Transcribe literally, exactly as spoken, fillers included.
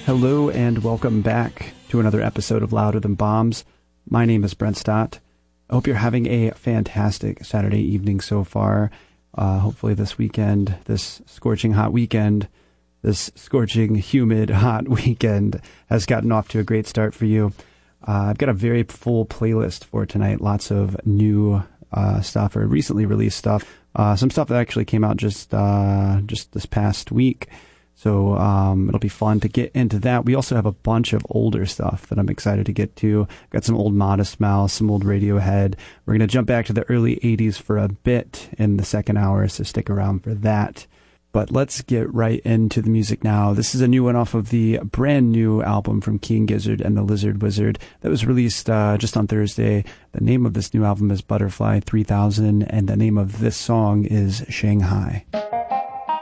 Hello and welcome back to another episode of Louder Than Bombs. My name is Brent Stott. I hope you're having a fantastic Saturday evening so far. Uh, hopefully this weekend, this scorching hot weekend, this scorching, humid, hot weekend has gotten off to a great start for you. Uh, I've got a very full playlist for tonight. Lots of new uh, stuff or recently released stuff. Uh, some stuff that actually came out just uh, just this past week. So um, it'll be fun to get into that. We also have a bunch of older stuff that I'm excited to get to. Got some old Modest Mouse, some old Radiohead. We're going to jump back to the early eighties for a bit in the second hour, so stick around for that. But let's get right into the music now. This is a new one off of the brand new album from King Gizzard and the Lizard Wizard that was released uh, just on Thursday. The name of this new album is Butterfly three thousand, and the name of this song is Shanghai.